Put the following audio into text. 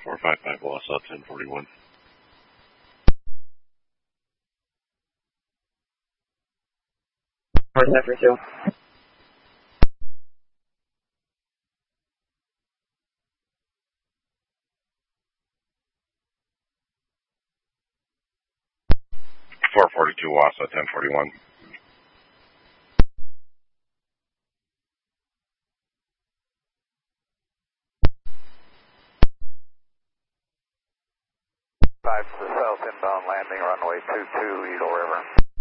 455 Wausau 1041. After 2. Wausau 1041. 5 to the south, inbound landing, runway 22, Eagle River.